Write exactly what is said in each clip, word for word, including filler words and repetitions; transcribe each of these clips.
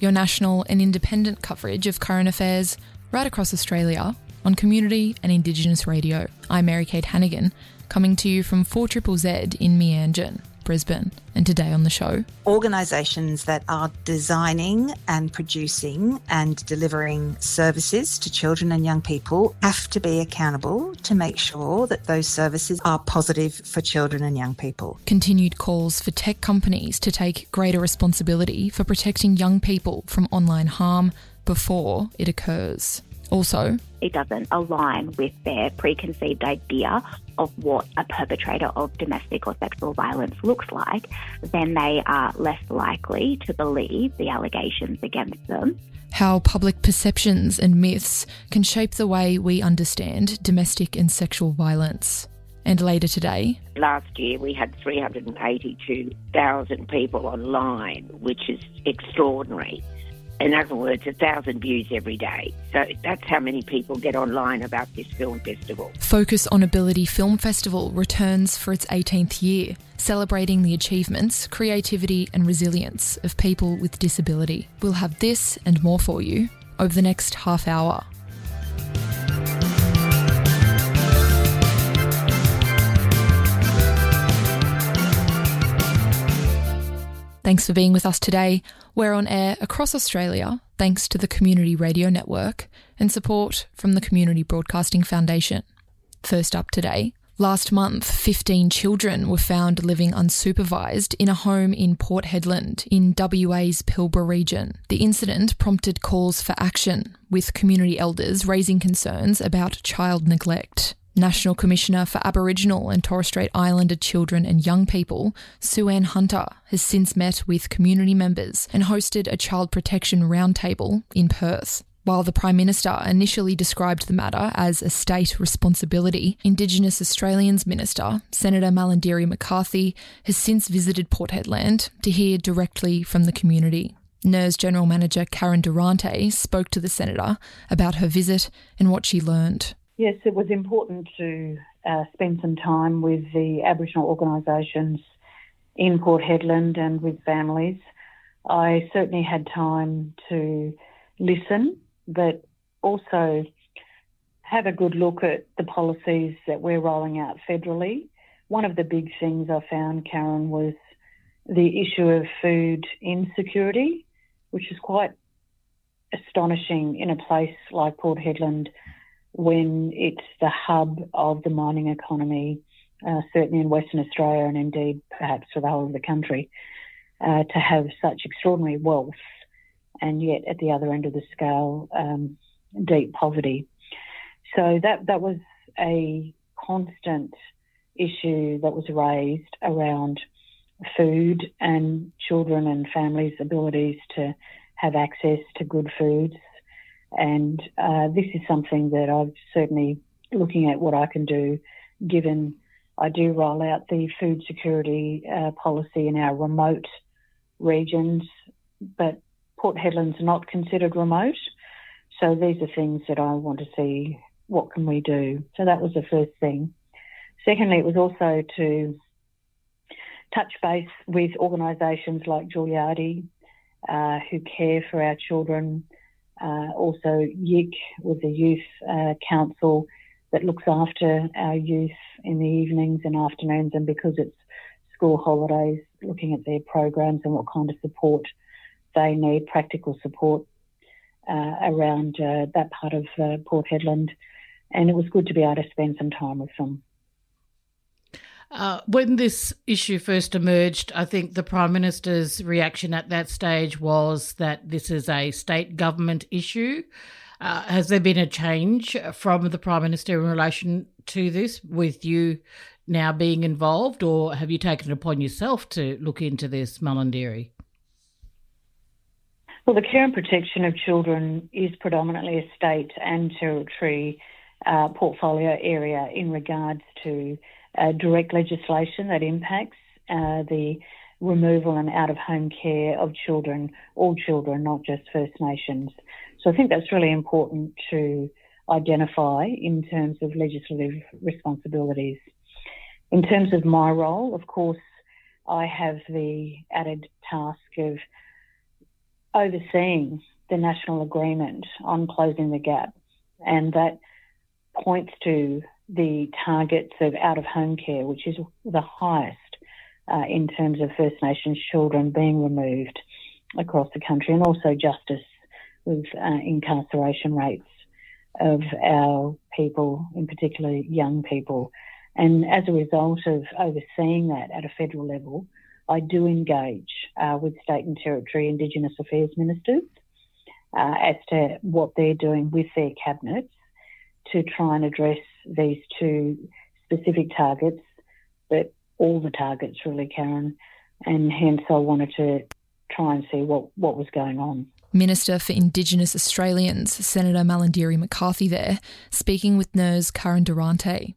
your national and independent coverage of current affairs right across Australia on community and Indigenous radio. I'm Mary-Kate Hannigan, coming to you from four Z Z Z in Meanjin, Brisbane. And today on the show, organisations that are designing and producing and delivering services to children and young people have to be accountable to make sure that those services are positive for children and young people. Continued calls for tech companies to take greater responsibility for protecting young people from online harm before it occurs. Also, it doesn't align with their preconceived idea of what a perpetrator of domestic or sexual violence looks like, then they are less likely to believe the allegations against them. How public perceptions and myths can shape the way we understand domestic and sexual violence. And later today, last year we had three hundred eighty-two thousand people online, which is extraordinary. In other words, a thousand views every day. So that's how many people get online about this film festival. Focus on Ability Film Festival returns for its eighteenth year, celebrating the achievements, creativity and resilience of people with disability. We'll have this and more for you over the next half hour. Thanks for being with us today. We're on air across Australia thanks to the Community Radio Network and support from the Community Broadcasting Foundation. First up today, last month fifteen children were found living unsupervised in a home in Port Hedland in W A's Pilbara region. The incident prompted calls for action, with community elders raising concerns about child neglect. National Commissioner for Aboriginal and Torres Strait Islander Children and Young People, Sue-Ann Hunter, has since met with community members and hosted a child protection roundtable in Perth. While the Prime Minister initially described the matter as a state responsibility, Indigenous Australians Minister, Senator Malarndirri McCarthy, has since visited Port Hedland to hear directly from the community. N E R S General Manager Karen Durante spoke to the Senator about her visit and what she learned. Yes, it was important to uh, spend some time with the Aboriginal organisations in Port Hedland and with families. I certainly had time to listen, but also have a good look at the policies that we're rolling out federally. One of the big things I found, Karen, was the issue of food insecurity, which is quite astonishing in a place like Port Hedland, when it's the hub of the mining economy, uh, certainly in Western Australia and indeed perhaps for the whole of the country, uh, to have such extraordinary wealth and yet at the other end of the scale, um, deep poverty. So that, that was a constant issue that was raised around food and children and families' abilities to have access to good foods. And uh, this is something that I'm certainly looking at what I can do, given I do roll out the food security uh, policy in our remote regions, but Port Hedland's not considered remote. So these are things that I want to see, what can we do? So that was the first thing. Secondly, it was also to touch base with organisations like Giuliardi, uh, who care for our children. Uh, also, Y I C with the Youth uh, Council that looks after our youth in the evenings and afternoons, and because it's school holidays, looking at their programs and what kind of support they need, practical support uh, around uh, that part of uh, Port Hedland. And it was good to be able to spend some time with them. Uh, when this issue first emerged, I think the Prime Minister's reaction at that stage was that this is a state government issue. Uh, has there been a change from the Prime Minister in relation to this, with you now being involved, or have you taken it upon yourself to look into this, Malarndirri? Well, the care and protection of children is predominantly a state and territory uh, portfolio area in regards to Uh, direct legislation that impacts uh, the removal and out-of-home care of children, all children, not just First Nations. So I think that's really important to identify in terms of legislative responsibilities. In terms of my role, of course, I have the added task of overseeing the national agreement on closing the gap, and that points to the targets of out-of-home care, which is the highest uh, in terms of First Nations children being removed across the country, and also justice with uh, incarceration rates of our people, in particular young people. And as a result of overseeing that at a federal level, I do engage uh, with state and territory Indigenous Affairs ministers uh, as to what they're doing with their cabinets to try and address these two specific targets, but all the targets really, Karen, and hence I wanted to try and see what, what was going on. Minister for Indigenous Australians, Senator Malarndirri McCarthy there, speaking with N E R's Karen Durante.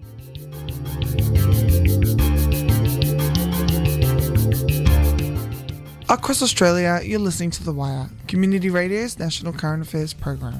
Across Australia, you're listening to The Wire, Community Radio's national current affairs program.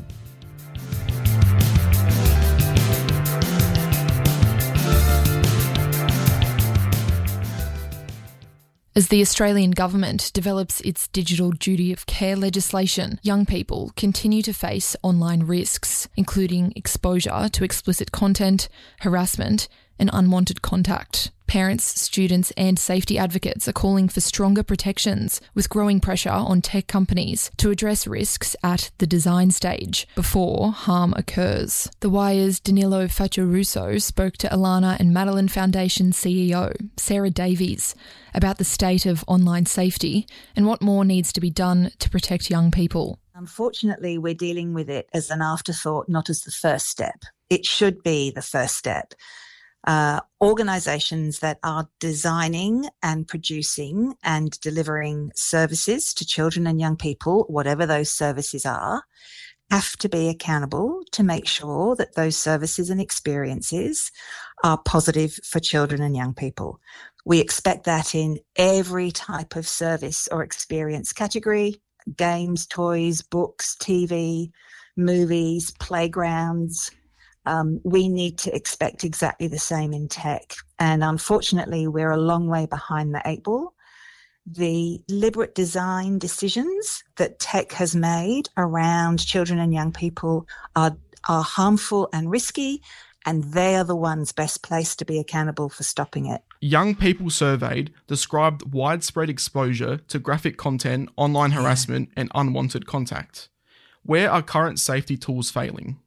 As the Australian government develops its digital duty of care legislation, young people continue to face online risks, including exposure to explicit content, harassment, and unwanted contact. Parents, students and safety advocates are calling for stronger protections, with growing pressure on tech companies to address risks at the design stage before harm occurs. The Wire's Danilo Facciaruso spoke to Alana and Madeline Foundation C E O, Sarah Davies, about the state of online safety and what more needs to be done to protect young people. Unfortunately, we're dealing with it as an afterthought, not as the first step. It should be the first step. Uh, organisations that are designing and producing and delivering services to children and young people, whatever those services are, have to be accountable to make sure that those services and experiences are positive for children and young people. We expect that in every type of service or experience category: games, toys, books, T V, movies, playgrounds. Um, we need to expect exactly the same in tech. And unfortunately, we're a long way behind the eight ball. The deliberate design decisions that tech has made around children and young people are, are harmful and risky, and they are the ones best placed to be accountable for stopping it. Young people surveyed described widespread exposure to graphic content, online harassment, and unwanted contact. Where are current safety tools failing?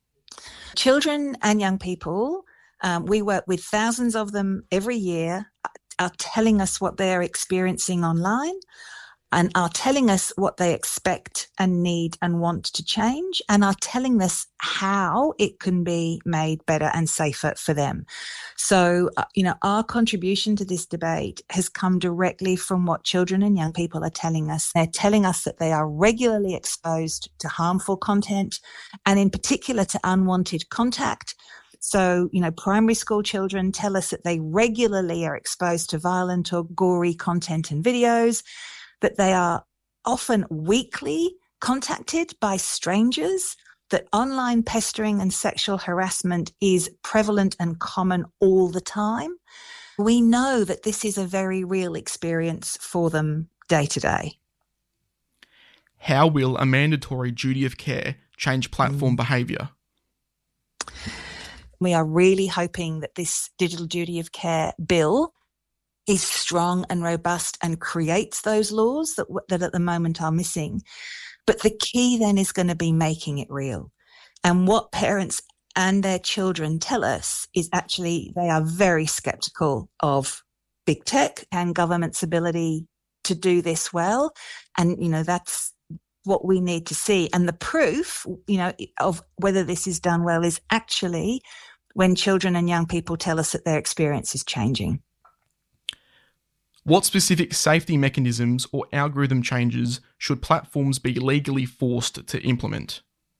Children and young people, um, we work with thousands of them every year, are telling us what they're experiencing online and are telling us what they expect and need and want to change, and are telling us how it can be made better and safer for them. So, uh, you know, our contribution to this debate has come directly from what children and young people are telling us. They're telling us that they are regularly exposed to harmful content, and in particular to unwanted contact. So, you know, primary school children tell us that they regularly are exposed to violent or gory content and videos, that they are often weekly contacted by strangers, that online pestering and sexual harassment is prevalent and common all the time. We know that this is a very real experience for them day to day. How will a mandatory duty of care change platform mm. behaviour? We are really hoping that this digital duty of care bill is strong and robust and creates those laws that, that at the moment are missing. But the key then is going to be making it real. And what parents and their children tell us is actually they are very sceptical of big tech and government's ability to do this well. And, you know, that's what we need to see. And the proof, you know, of whether this is done well is actually when children and young people tell us that their experience is changing. What specific safety mechanisms or algorithm changes should platforms be legally forced to implement?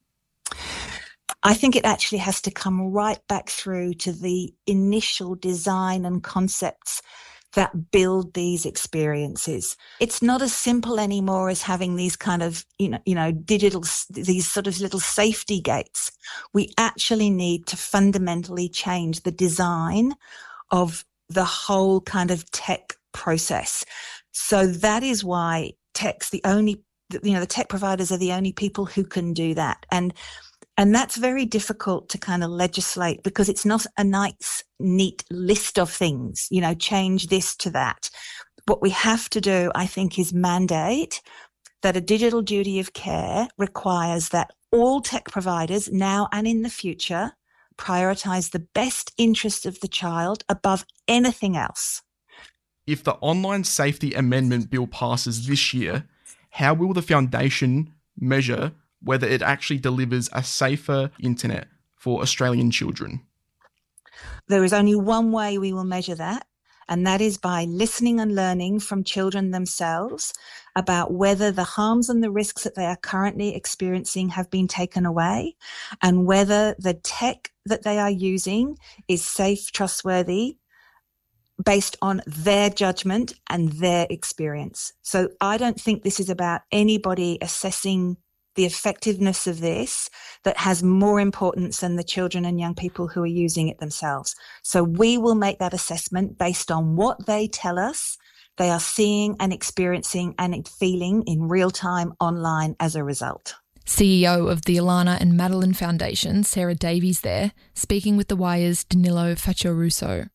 I think it actually has to come right back through to the initial design and concepts that build these experiences. It's not as simple anymore as having these kind of, you know, you know, digital, these sort of little safety gates. We actually need to fundamentally change the design of the whole kind of tech process. So that is why tech's the only you know, the tech providers are the only people who can do that. And And that's very difficult to kind of legislate because it's not a nice, neat list of things, you know, change this to that. What we have to do, I think, is mandate that a digital duty of care requires that all tech providers now and in the future prioritise the best interest of the child above anything else. If the Online Safety Amendment Bill passes this year, how will the Foundation measure whether it actually delivers a safer internet for Australian children? There is only one way we will measure that, and that is by listening and learning from children themselves about whether the harms and the risks that they are currently experiencing have been taken away, and whether the tech that they are using is safe, trustworthy, based on their judgment and their experience. So I don't think this is about anybody assessing the effectiveness of this that has more importance than the children and young people who are using it themselves. So we will make that assessment based on what they tell us they are seeing and experiencing and feeling in real time online as a result. C E O of the Alana and Madeline Foundation, Sarah Davies there, speaking with The Wire's Danilo Facciaruso.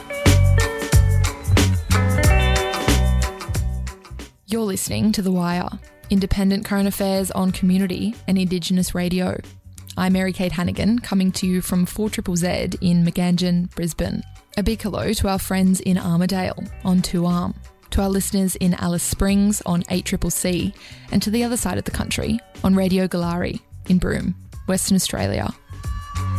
You're listening to The Wire, independent current affairs on community and Indigenous radio. I'm Mary-Kate Hannigan, coming to you from four Z Z Z in Meganjin, Brisbane. A big hello to our friends in Armidale on two arm, to our listeners in Alice Springs on eight C C C, and to the other side of the country on Radio Galari in Broome, Western Australia.